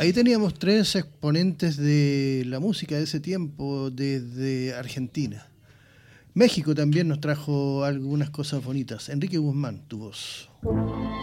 Ahí teníamos 3 exponentes de la música de ese tiempo desde Argentina. México también nos trajo algunas cosas bonitas. Enrique Guzmán, tu voz.